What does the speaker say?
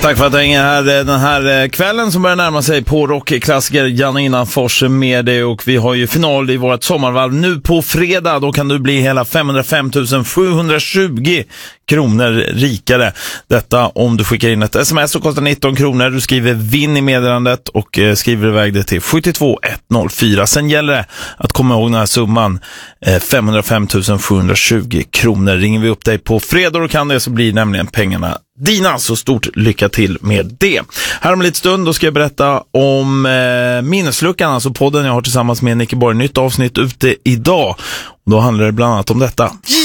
Tack för att du hänger här den här kvällen som börjar närma sig på rockklassiker. Janne Innanfors med dig, och vi har ju final i vårt sommarvalv nu på fredag. Då kan du bli hela 505 720 kronor rikare. Detta om du skickar in ett sms som kostar 19 kronor. Du skriver vinn i meddelandet och skriver iväg det till 72104. Sen gäller det att komma ihåg den här summan, 505 720 kronor. Ringer vi upp dig på fredag och kan det, så blir nämligen pengarna dina. Så stort lycka till med det. Här om lite stund då ska jag berätta om Minnesluckan, alltså podden jag har tillsammans med Nicke Borg. Nytt avsnitt ute idag. Och då handlar det bland annat om detta.